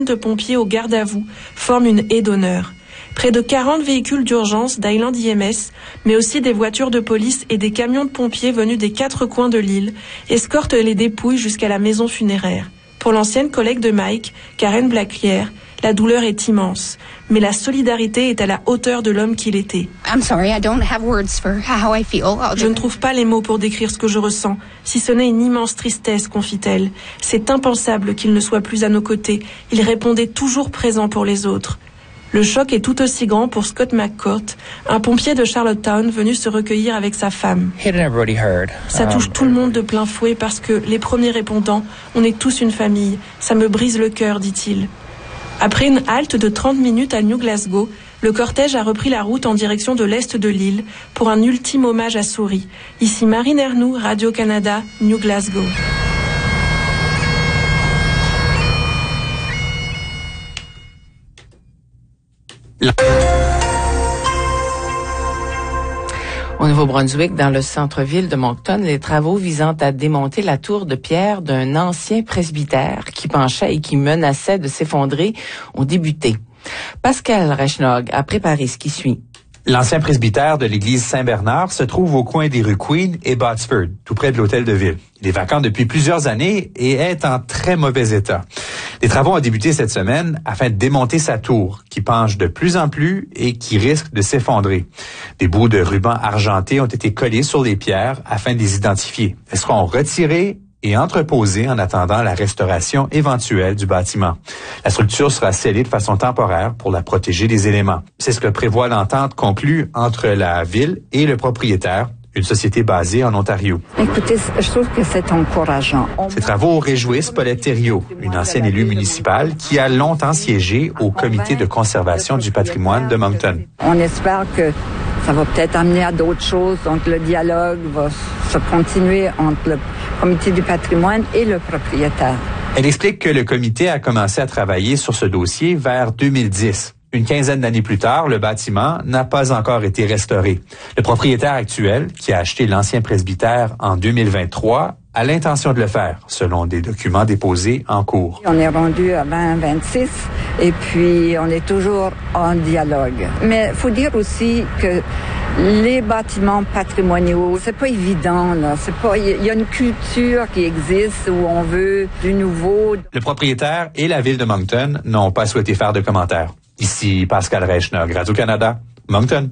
de pompiers au garde à vous forment une haie d'honneur. Près de 40 véhicules d'urgence d'Island IMS, mais aussi des voitures de police et des camions de pompiers venus des 4 coins de l'île, escortent les dépouilles jusqu'à la maison funéraire. Pour l'ancienne collègue de Mike, Karen Blacklier, la douleur est immense, mais la solidarité est à la hauteur de l'homme qu'il était. Je ne trouve pas les mots pour décrire ce que je ressens, si ce n'est une immense tristesse, confie-t-elle. C'est impensable qu'il ne soit plus à nos côtés. Il répondait toujours présent pour les autres. Le choc est tout aussi grand pour Scott McCourt, un pompier de Charlottetown venu se recueillir avec sa femme. Ça touche tout le monde de plein fouet parce que, les premiers répondants, on est tous une famille. Ça me brise le cœur, dit-il. Après une halte de 30 minutes à New Glasgow, le cortège a repris la route en direction de l'est de l'île pour un ultime hommage à Souris. Ici Marine Ernoux, Radio-Canada, New Glasgow. Au Nouveau-Brunswick, dans le centre-ville de Moncton, les travaux visant à démonter la tour de pierre d'un ancien presbytère qui penchait et qui menaçait de s'effondrer ont débuté. Pascal Rechnog a préparé ce qui suit. L'ancien presbytère de l'église Saint-Bernard se trouve au coin des rues Queen et Botsford, tout près de l'hôtel de ville. Il est vacant depuis plusieurs années et est en très mauvais état. Les travaux ont débuté cette semaine afin de démonter sa tour, qui penche de plus en plus et qui risque de s'effondrer. Des bouts de ruban argenté ont été collés sur les pierres afin de les identifier. Elles seront retirées et entreposées en attendant la restauration éventuelle du bâtiment. La structure sera scellée de façon temporaire pour la protéger des éléments. C'est ce que prévoit l'entente conclue entre la ville et le propriétaire, une société basée en Ontario. Écoutez, je trouve que c'est encourageant. Ces travaux réjouissent Paulette Thériault, une ancienne élue municipale qui a longtemps siégé au comité de conservation du patrimoine de Moncton. On espère que ça va peut-être amener à d'autres choses, donc le dialogue va se continuer entre le comité du patrimoine et le propriétaire. Elle explique que le comité a commencé à travailler sur ce dossier vers 2010. Une quinzaine d'années plus tard, le bâtiment n'a pas encore été restauré. Le propriétaire actuel, qui a acheté l'ancien presbytère en 2023, a l'intention de le faire, selon des documents déposés en cours. On est rendu à 2026 et puis on est toujours en dialogue. Mais il faut dire aussi que les bâtiments patrimoniaux, c'est pas évident, là. Il y a une culture qui existe où on veut du nouveau. Le propriétaire et la ville de Moncton n'ont pas souhaité faire de commentaires. Ici Pascal Rechnog, Radio-Canada, Moncton.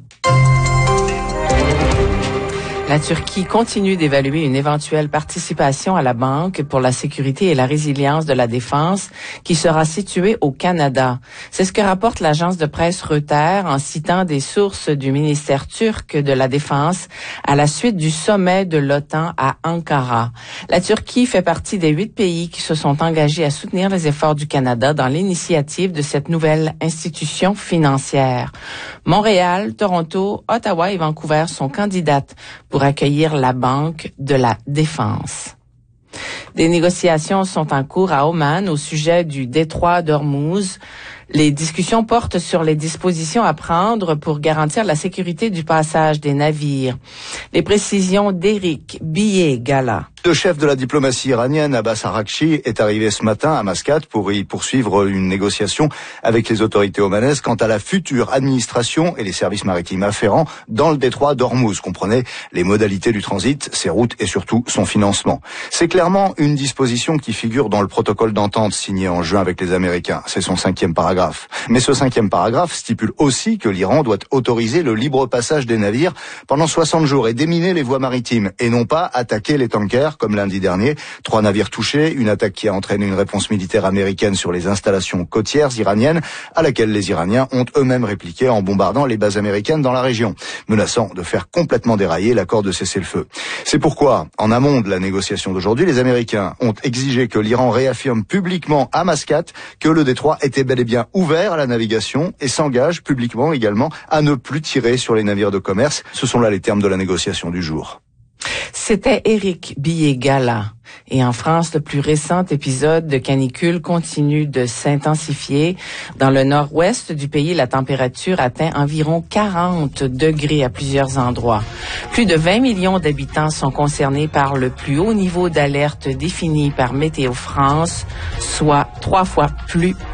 La Turquie continue d'évaluer une éventuelle participation à la Banque pour la sécurité et la résilience de la défense qui sera située au Canada. C'est ce que rapporte l'agence de presse Reuters en citant des sources du ministère turc de la Défense à la suite du sommet de l'OTAN à Ankara. La Turquie fait partie des 8 pays qui se sont engagés à soutenir les efforts du Canada dans l'initiative de cette nouvelle institution financière. Montréal, Toronto, Ottawa et Vancouver sont candidates pour accueillir la Banque de la Défense. Des négociations sont en cours à Oman au sujet du détroit d'Ormuz. Les discussions portent sur les dispositions à prendre pour garantir la sécurité du passage des navires. Les précisions d'Éric Billet-Gala. Le chef de la diplomatie iranienne, Abbas Araghchi, est arrivé ce matin à Mascate pour y poursuivre une négociation avec les autorités omanaises quant à la future administration et les services maritimes afférents dans le détroit d'Ormuz. Comprenez les modalités du transit, ses routes et surtout son financement. C'est clairement une disposition qui figure dans le protocole d'entente signé en juin avec les Américains. C'est son 5e paragraphe. Mais ce 5e paragraphe stipule aussi que l'Iran doit autoriser le libre passage des navires pendant 60 jours et déminer les voies maritimes et non pas attaquer les tankers comme lundi dernier. 3 navires touchés, une attaque qui a entraîné une réponse militaire américaine sur les installations côtières iraniennes à laquelle les Iraniens ont eux-mêmes répliqué en bombardant les bases américaines dans la région, menaçant de faire complètement dérailler l'accord de cessez-le-feu. C'est pourquoi, en amont de la négociation d'aujourd'hui, les Américains ont exigé que l'Iran réaffirme publiquement à Mascate que le détroit était bel et bien ouvert à la navigation et s'engage publiquement également à ne plus tirer sur les navires de commerce. Ce sont là les termes de la négociation du jour. C'était Éric Billet-Gala. Et en France, le plus récent épisode de canicule continue de s'intensifier. Dans le nord-ouest du pays, la température atteint environ 40 degrés à plusieurs endroits. Plus de 20 millions d'habitants sont concernés par le plus haut niveau d'alerte défini par Météo France, soit 3 fois plus